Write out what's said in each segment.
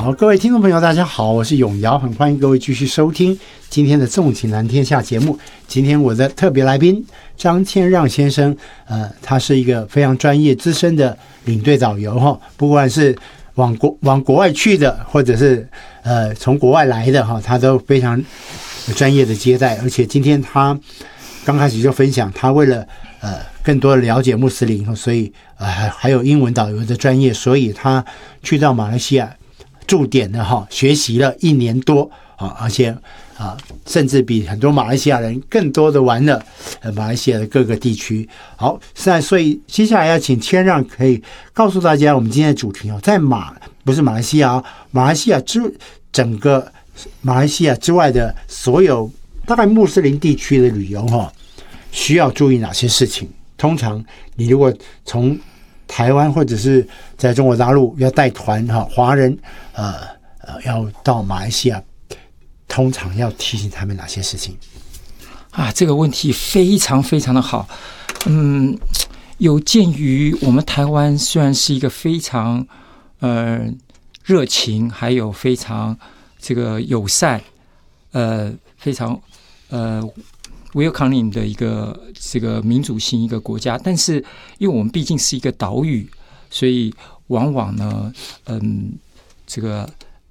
好，各位听众朋友，大家好，我是永尧，很欢迎各位继续收听今天的纵情蓝天下节目。今天我的特别来宾张千让先生，他是一个非常专业资深的领队导游哈，不管是往国外去的，或者是从国外来的哈，他都非常专业的接待。而且今天他刚开始就分享，他为了更多的了解穆斯林，所以还有英文导游的专业，所以他去到马来西亚驻点的哈，学习了1年多啊，而且甚至比很多马来西亚人更多的玩了马来西亚的各个地区。好，所以接下来要请千让可以告诉大家我们今天的主题哦，在不是马来西亚，马来西亚整个马来西亚之外的所有大概穆斯林地区的旅游哈，需要注意哪些事情？通常你如果从台湾或者是在中国大陆要带团哈，华人要到马来西亚，通常要提醒他们哪些事情？ 这个问题非常非常的好。有鉴于我们台湾虽然是一个非常热情，还有非常这个友善，非常welcoming 的一个这个民主性一个国家，但是因为我们毕竟是一个岛屿，所以往往呢，这个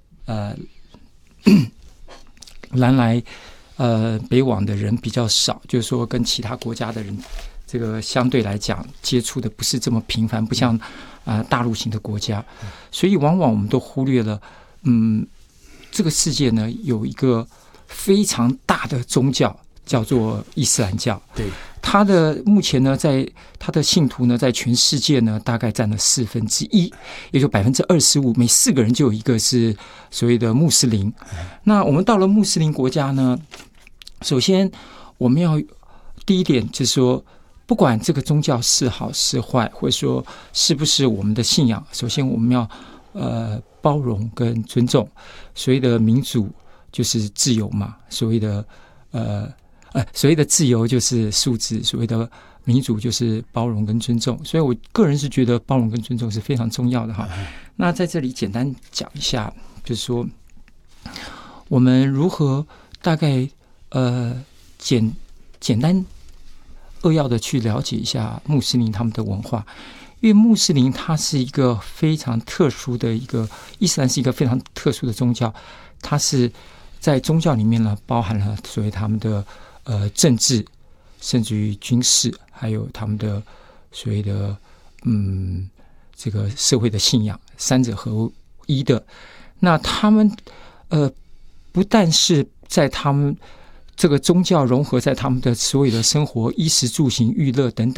南来北往的人比较少，就是说跟其他国家的人这个相对来讲接触的不是这么频繁，不像大陆型的国家，所以往往我们都忽略了，这个世界呢有一个非常大的宗教。叫做伊斯兰教， 对， 它的目前呢，在它的信徒呢，在全世界呢，大概占了1/4，也就25%，每4个人就有一个是所谓的穆斯林。那我们到了穆斯林国家呢，首先我们要第一点就是说，不管这个宗教是好是坏，或者说是不是我们的信仰，首先我们要包容跟尊重。所谓的民主就是自由嘛，所谓的自由就是素质，所谓的民主就是包容跟尊重，所以我个人是觉得包容跟尊重是非常重要的哈。那在这里简单讲一下，就是说我们如何大概简单扼要的去了解一下穆斯林他们的文化，因为穆斯林它是一个非常特殊的一个，伊斯兰是一个非常特殊的宗教，它是在宗教里面呢包含了所谓他们的政治，甚至于军事，还有他们的所谓的这个社会的信仰，三者合一的。那他们不但是在他们这个宗教融合在他们的所有的生活、衣食住行、娱乐等等。